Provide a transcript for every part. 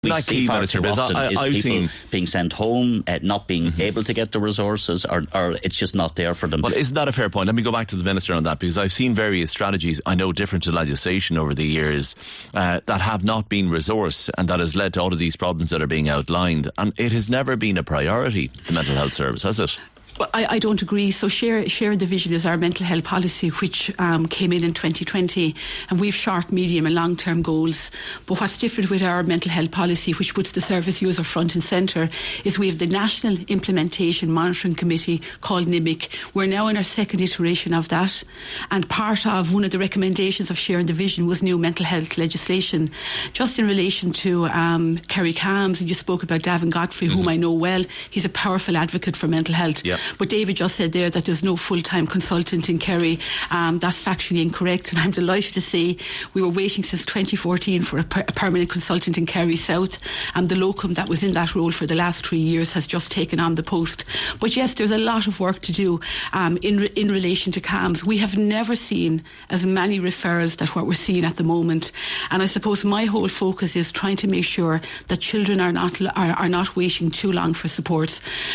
we see far too often is people being sent home, not being able to get the resources, or it's just not there for them. Well, isn't that a fair point? Let me go back to the Minister on that, because I've seen various strategies, I know different to legislation over the years, that have not been resourced, and that has led to all of these problems that are being outlined. And it has never been a priority, the mental health service, has it? Well, I don't agree. So share the vision is our mental health policy, which came in 2020, and we've short, medium and long term goals. But what's different with our mental health policy, which puts the service user front and centre, is we have the National Implementation Monitoring Committee called NIMIC. We're now in our second iteration of that, and part of one of the recommendations of sharing the vision was new mental health legislation. Just in relation to Kerry Cams, and you spoke about Davin Godfrey, whom I know well. He's a powerful advocate for mental health. Yep. But David just said there that there's no full-time consultant in Kerry. That's factually incorrect, and I'm delighted to say we were waiting since 2014 for a permanent consultant in Kerry South, and the locum that was in that role for the last 3 years has just taken on the post. But yes, there's a lot of work to do in relation to CAMS. We have never seen as many referrals as what we're seeing at the moment, and I suppose my whole focus is trying to make sure that children are not waiting too long for supports.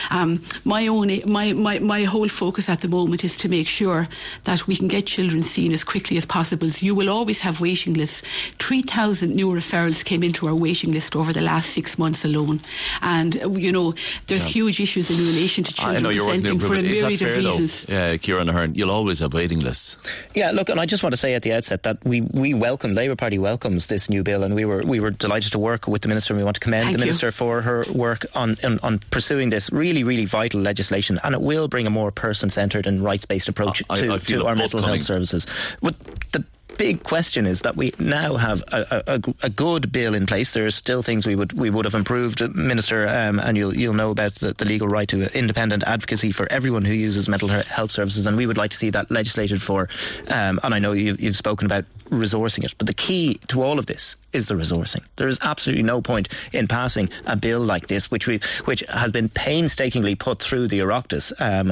My whole focus at the moment is to make sure that we can get children seen as quickly as possible. So you will always have waiting lists. 3,000 new referrals came into our waiting list over the last 6 months alone. And, there's huge issues in relation to children presenting for a myriad of reasons. Kieran Ahern, you'll always have waiting lists. Yeah, look, and I just want to say at the outset that we welcome, Labour Party welcomes this new bill, and we were delighted to work with the Minister, and we want to commend the Minister for her work on pursuing this really, really vital legislation. And it will bring a more person-centred and rights-based approach to our mental health services. But the big question is that we now have a good bill in place. There are still things we would have improved, Minister, and you'll know about the legal right to independent advocacy for everyone who uses mental health services, and we would like to see that legislated for. And I know you've spoken about resourcing it, but the key to all of this is the resourcing. There is absolutely no point in passing a bill like this, which has been painstakingly put through the Oireachtas,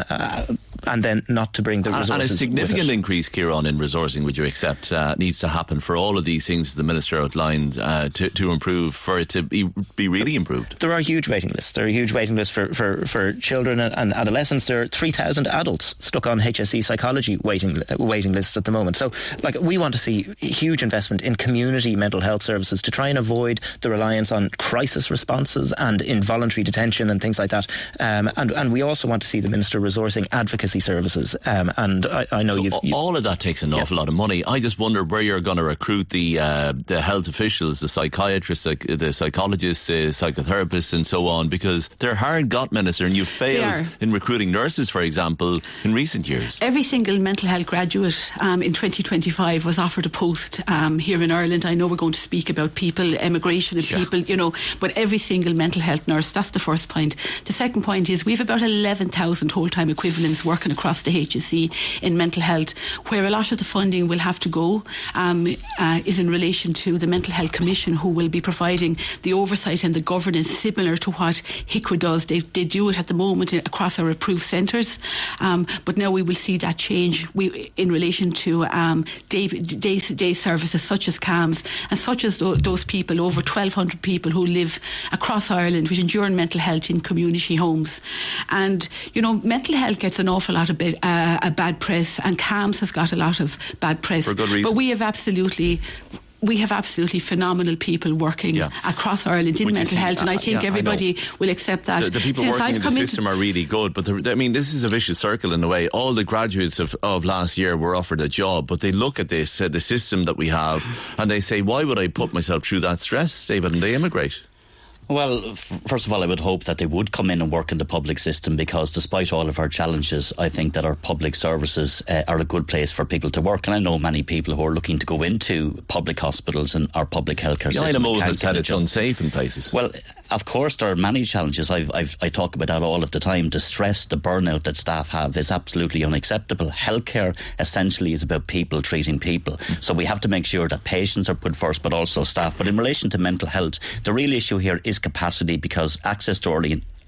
and then not to bring the resources. And a significant increase, Kieran, in resourcing, would you accept, needs to happen for all of these things the Minister outlined to improve, for it to be really improved? There are huge waiting lists. There are huge waiting lists for children and adolescents. There are 3,000 adults stuck on HSE psychology waiting lists at the moment. So, we want to see huge investment in community mental health services to try and avoid the reliance on crisis responses and involuntary detention and things like that. And we also want to see the Minister resourcing advocacy services. And I know you've all of that takes an awful lot of money. I just wonder where you're going to recruit the health officials, the psychiatrists, the psychologists, psychotherapists and so on, because they're hard got, Minister, and you've failed in recruiting nurses, for example, in recent years. Every single mental health graduate in 2025 was offered a post here in Ireland. I know we're going to speak about people, immigration and people, but every single mental health nurse, that's the first point. The second point is we've about 11,000 whole-time equivalents working across the HSE in mental health. Where a lot of the funding will have to go is in relation to the Mental Health Commission, who will be providing the oversight and the governance similar to what HICWA does. They do it at the moment across our approved centres, but now we will see that change in relation to day services such as CAMS and such as those people, over 1,200 people who live across Ireland with enduring mental health in community homes. And mental health gets an awful lot of bad press, and CAMS has got a lot of bad press. For good reason. But we have absolutely phenomenal people working across Ireland in mental health, and I think everybody will accept that. The people working in the system are really good, but this is a vicious circle in a way. All the graduates of last year were offered a job, but they look at this, the system that we have, and they say, why would I put myself through that stress, David, and they immigrate? Well, first of all, I would hope that they would come in and work in the public system, because despite all of our challenges, I think that our public services are a good place for people to work. And I know many people who are looking to go into public hospitals and our public healthcare system. Ina Moe has said it's unsafe in places. Well, of course, there are many challenges. I talk about that all of the time. The stress, the burnout that staff have is absolutely unacceptable. Healthcare essentially is about people treating people. So we have to make sure that patients are put first, but also staff. But in relation to mental health, the real issue here is capacity, because access to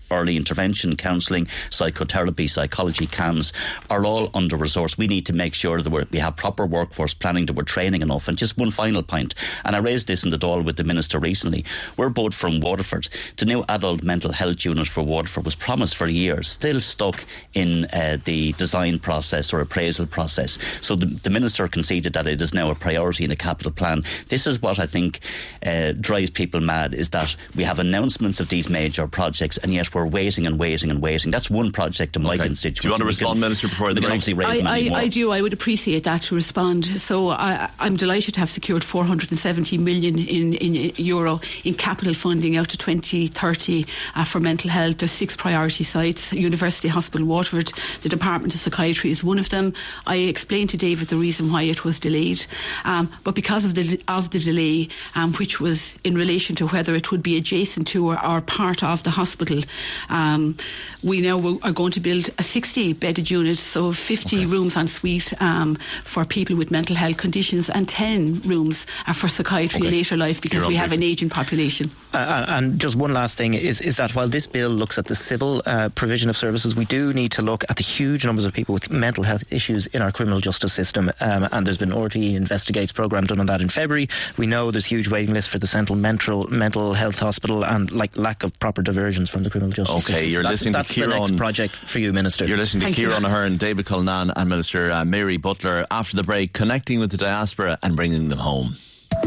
early intervention, counselling, psychotherapy, psychology, CAMS are all under-resourced. We need to make sure that we have proper workforce planning, that we're training enough. And just one final point, and I raised this in the Dáil with the Minister recently. We're both from Waterford. The new adult mental health unit for Waterford was promised for years, still stuck in the design process or appraisal process. So the Minister conceded that it is now a priority in the capital plan. This is what I think drives people mad, is that we have announcements of these major projects and yet we're waiting and waiting and waiting. That's one project in my constituency. Do you want to respond, Minister, before the break? I do. I would appreciate that to respond. So I'm delighted to have secured 470 million in euro in capital funding out to 2030 for mental health. There's 6 priority sites. University Hospital Waterford, the Department of Psychiatry is one of them. I explained to David the reason why it was delayed, but because of the delay, which was in relation to whether it would be adjacent to or part of the hospital, we now are going to build a 60-bedded unit, so 50 rooms en suite for people with mental health conditions, and 10 rooms for psychiatry later life, because we have an ageing population. And just one last thing is that while this bill looks at the civil provision of services, we do need to look at the huge numbers of people with mental health issues in our criminal justice system, and there's been RTE Investigates programme done on that in February. We know there's huge waiting lists for the Central Mental Health Hospital, and lack of proper diversions from the criminal justice system. You're listening to Ciarán. That's the next project for you, Minister. You're listening to Ciarán Ahern, David Cullinane and Minister Mary Butler. After the break, connecting with the diaspora and bringing them home.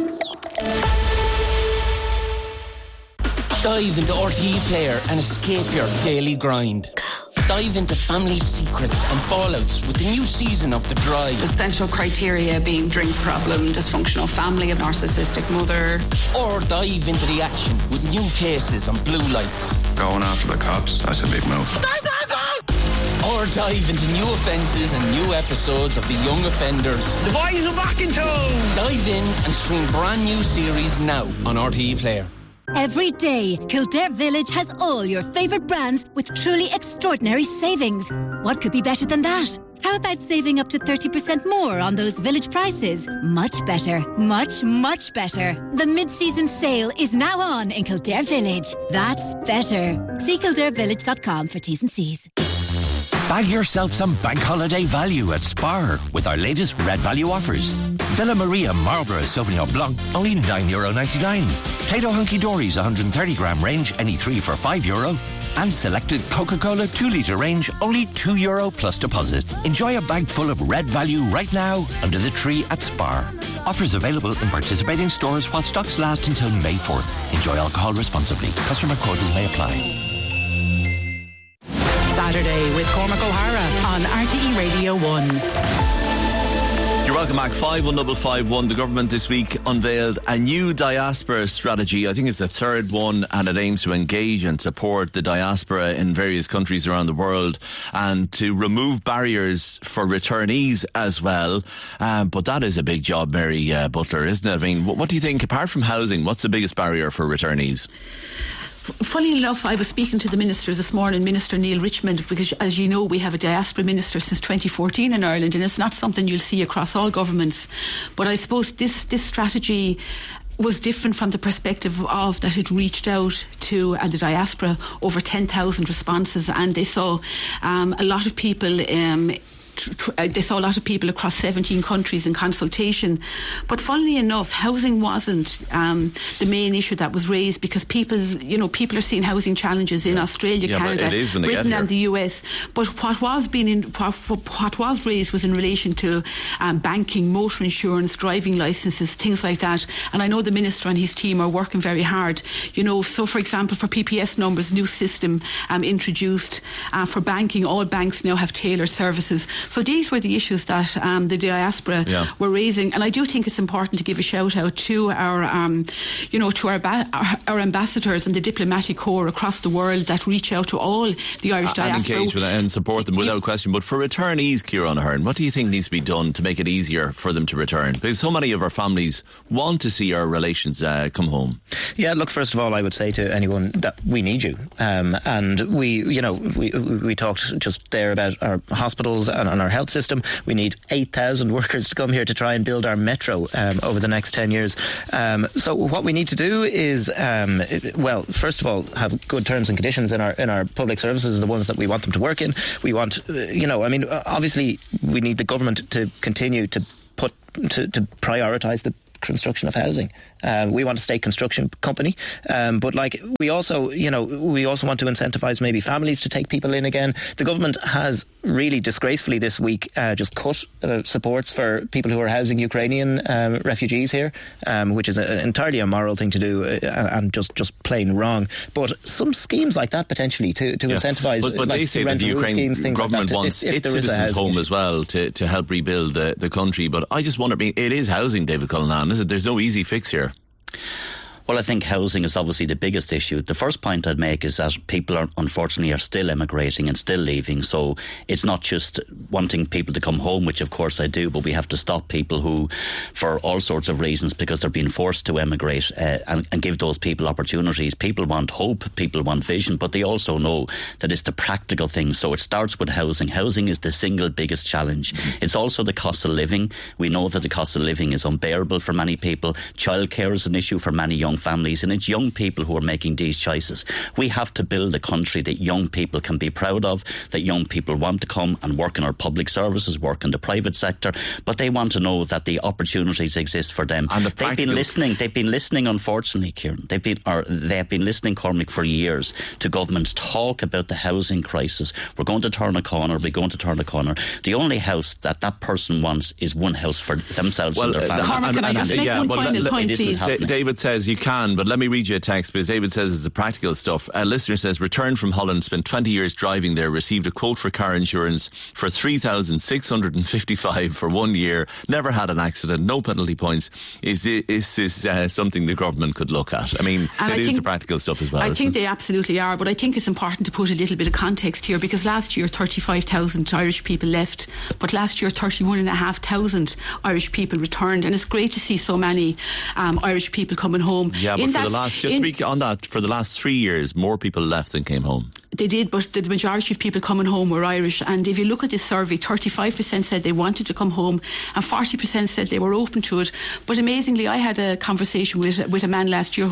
Dive into RTE Player and escape your daily grind. Dive into family secrets and fallouts with the new season of The Drive. Essential criteria being drink problem, dysfunctional family, a narcissistic mother. Or dive into the action with new cases on Blue Lights. Going after the cops, that's a big move. Or dive into new offences and new episodes of The Young Offenders. The boys are back in town! Dive in and stream brand new series now on RTE Player. Every day, Kildare Village has all your favourite brands with truly extraordinary savings. What could be better than that? How about saving up to 30% more on those Village prices? Much better. Much, much better. The mid-season sale is now on in Kildare Village. That's better. See KildareVillage.com for T's and C's. Bag yourself some bank holiday value at Spar with our latest Red Value offers. Villa Maria Marlborough Sauvignon Blanc, only €9.99. Tato Hunky Dory's 130 gram range, any 3 for €5. And selected Coca-Cola 2 litre range, only €2 plus deposit. Enjoy a bag full of Red Value right now under the tree at Spar. Offers available in participating stores while stocks last until May 4th. Enjoy alcohol responsibly. Customer quotas may apply. Saturday with Cormac O'Hara on RTE Radio 1. You're welcome back. 51551. The government this week unveiled a new diaspora strategy. I think it's the third one, and it aims to engage and support the diaspora in various countries around the world and to remove barriers for returnees as well. But that is a big job, Mary Butler, isn't it? I mean, what do you think, apart from housing, what's the biggest barrier for returnees? Funny enough, I was speaking to the ministers this morning, Minister Neil Richmond, because as you know, we have a diaspora minister since 2014 in Ireland, and it's not something you'll see across all governments. But I suppose this strategy was different from the perspective of that it reached out to the diaspora, over 10,000 responses, and they saw a lot of people they saw a lot of people across 17 countries in consultation. But funnily enough, housing wasn't the main issue that was raised, because people are seeing housing challenges in Australia, Canada, Britain and the US. But what was raised was in relation to banking, motor insurance, driving licences, things like that. And I know the Minister and his team are working very hard. So for example, for PPS numbers, new system introduced. For banking, all banks now have tailored services. So these were the issues that the diaspora were raising, and I do think it's important to give a shout out to our ambassadors and the diplomatic corps across the world that reach out to all the Irish diaspora and engage with and support them without question. But for returnees, Ciarán Ahern, what do you think needs to be done to make it easier for them to return? Because so many of our families want to see our relations come home. Yeah, look, first of all, I would say to anyone that we need you, and we talked just there about our hospitals and on our health system. We need 8,000 workers to come here to try and build our metro over the next 10 years. So what we need to do is, well, first of all, have good terms and conditions in our public services, the ones that we want them to work in. We want, obviously we need the government to continue to prioritise the construction of housing. We want a state construction company, but we also want to incentivise maybe families to take people in again. The government has really disgracefully this week just cut supports for people who are housing Ukrainian refugees here, which is an entirely immoral thing to do and just plain wrong. But some schemes like that potentially to incentivise, but they say that the Ukrainian government wants its citizens home as well to help rebuild the country. But I just wonder, it is housing, David Cullinane, is it? There's no easy fix here. Well, I think housing is obviously the biggest issue. The first point I'd make is that people unfortunately are still emigrating and still leaving. So it's not just wanting people to come home, which of course I do, but we have to stop people who, for all sorts of reasons, because they're being forced to emigrate, and give those people opportunities. People want hope, people want vision, but they also know that it's the practical thing. So it starts with housing. Housing is the single biggest challenge. It's also the cost of living. We know that the cost of living is unbearable for many people. Childcare is an issue for many young families, and it's young people who are making these choices. We have to build a country that young people can be proud of, that young people want to come and work in our public services, work in the private sector, but they want to know that the opportunities exist for them. And they've been listening, unfortunately, Kieran. They have been listening, Cormac, for years to governments talk about the housing crisis. We're going to turn a corner. The only house that person wants is one house for themselves and their family. Cormac, can I just make one final point, please? David says you can, but let me read you a text, because David says it's the practical stuff. A listener says, returned from Holland, spent 20 years driving there, received a quote for car insurance for $3,655 for 1 year, never had an accident, no penalty points. Is this something the government could look at? I mean, it is the practical stuff as well. I think they absolutely are, but I think it's important to put a little bit of context here, because last year 35,000 Irish people left, but last year 31,500 Irish people returned, and it's great to see so many Irish people coming home. Yeah, but for the last 3 years, more people left than came home. They did, but the majority of people coming home were Irish. And if you look at this survey, 35% said they wanted to come home and 40% said they were open to it. But amazingly, I had a conversation with a man last week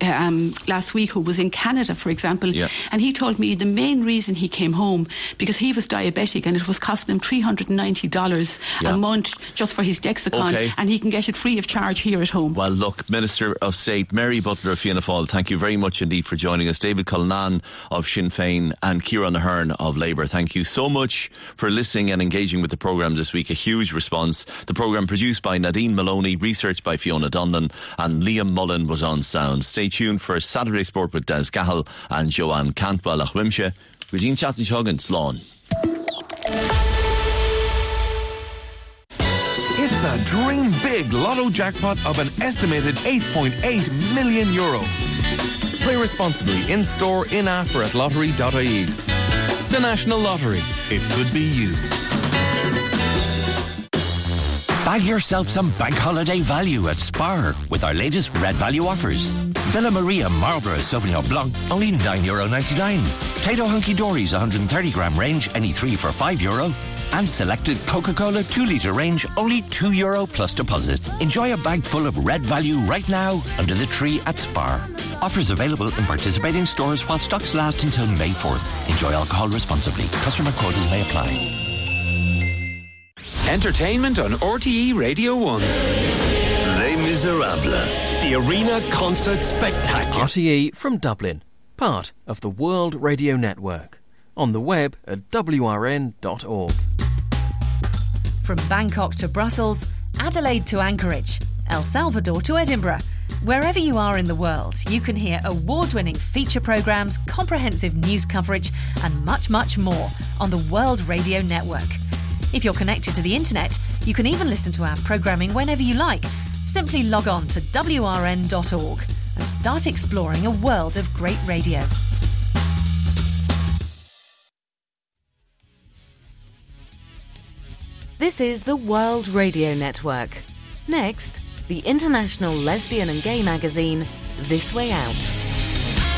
who was in Canada, for example, and he told me the main reason he came home because he was diabetic and it was costing him $390 a month just for his Dexicon, and he can get it free of charge here at home. Well, look, Minister of State Mary Butler of Fianna Fáil, thank you very much indeed for joining us. David Cullinane of Sinn Féin and Ciarán Ahern of Labour, thank you so much for listening and engaging with the programme this week. A huge response. The programme produced by Nadine Maloney, researched by Fiona Donlan, and Liam Mullen was on sound. Stay tuned for Saturday Sport with Des Cahill and Joanne Cantwell of Wimshe. Regine Chatney-Chogan, Slán. It's a dream big lotto jackpot of an estimated €8.8 million. Play responsibly in store, in app or at lottery.ie. The National Lottery. It could be you. Bag yourself some bank holiday value at Spar with our latest Red Value offers. Villa Maria Marlborough Sauvignon Blanc, only €9.99. Tato Hunky Dory's 130 gram range, any 3 for €5. And selected Coca-Cola 2 litre range, only €2 plus deposit. Enjoy a bag full of Red Value right now under the tree at Spar. Offers available in participating stores while stocks last until May 4th. Enjoy alcohol responsibly. Customer quotas may apply. Entertainment on RTE Radio 1. Les Miserables, the Arena Concert Spectacular. RTE from Dublin, part of the World Radio Network. On the web at wrn.org. From Bangkok to Brussels, Adelaide to Anchorage, El Salvador to Edinburgh. Wherever you are in the world, you can hear award-winning feature programmes, comprehensive news coverage and much, much more on the World Radio Network. If you're connected to the internet, you can even listen to our programming whenever you like. Simply log on to wrn.org and start exploring a world of great radio. This is the World Radio Network. Next, the international lesbian and gay magazine, This Way Out.